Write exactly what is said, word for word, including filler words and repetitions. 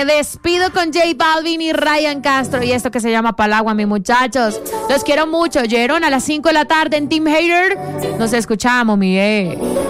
despido con J Balvin y Ryan Castro y esto que se llama Palagua, mis muchachos. Los quiero mucho. Oyeron a las cinco de la tarde en Team Hater. Nos escuchamos, mi eh.